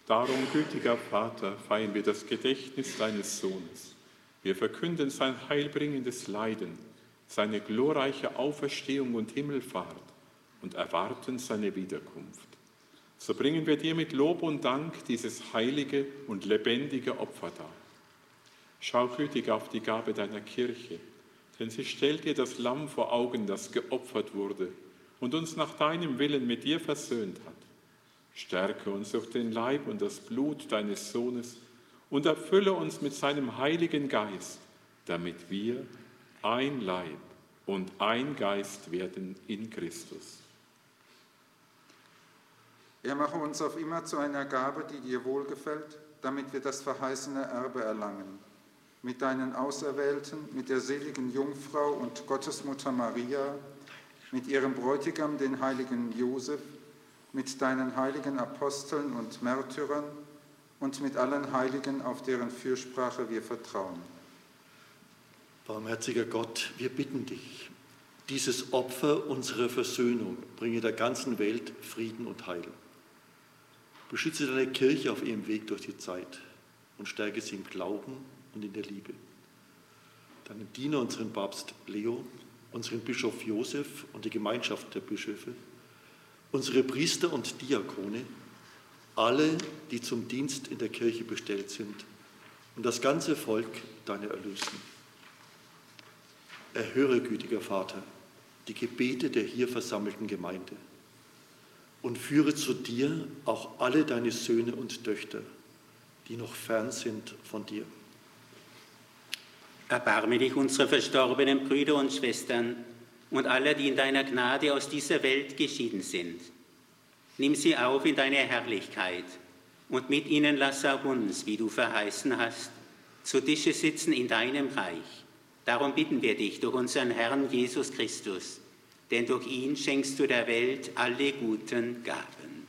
Darum, gütiger Vater, feiern wir das Gedächtnis deines Sohnes. Wir verkünden sein heilbringendes Leiden, seine glorreiche Auferstehung und Himmelfahrt und erwarten seine Wiederkunft. So bringen wir dir mit Lob und Dank dieses heilige und lebendige Opfer dar. Schau gütig auf die Gabe deiner Kirche, denn sie stellt dir das Lamm vor Augen, das geopfert wurde und uns nach deinem Willen mit dir versöhnt hat. Stärke uns durch den Leib und das Blut deines Sohnes und erfülle uns mit seinem Heiligen Geist, damit wir ein Leib und ein Geist werden in Christus. Er mache uns auf immer zu einer Gabe, die dir wohlgefällt, damit wir das verheißene Erbe erlangen. Mit deinen Auserwählten, mit der seligen Jungfrau und Gottesmutter Maria, mit ihrem Bräutigam, den heiligen Josef, mit deinen heiligen Aposteln und Märtyrern und mit allen Heiligen, auf deren Fürsprache wir vertrauen. Barmherziger Gott, wir bitten dich, dieses Opfer unserer Versöhnung bringe der ganzen Welt Frieden und Heil. Beschütze deine Kirche auf ihrem Weg durch die Zeit und stärke sie im Glauben und in der Liebe. Deinen Diener, unseren Papst Leo, unseren Bischof Josef und die Gemeinschaft der Bischöfe, unsere Priester und Diakone, alle, die zum Dienst in der Kirche bestellt sind und das ganze Volk deiner Erlösten. Erhöre, gütiger Vater, die Gebete der hier versammelten Gemeinde und führe zu dir auch alle deine Söhne und Töchter, die noch fern sind von dir. Erbarme dich unserer verstorbenen Brüder und Schwestern und aller, die in deiner Gnade aus dieser Welt geschieden sind. Nimm sie auf in deine Herrlichkeit und mit ihnen lass auch uns, wie du verheißen hast, zu Tische sitzen in deinem Reich. Darum bitten wir dich durch unseren Herrn Jesus Christus, denn durch ihn schenkst du der Welt alle guten Gaben.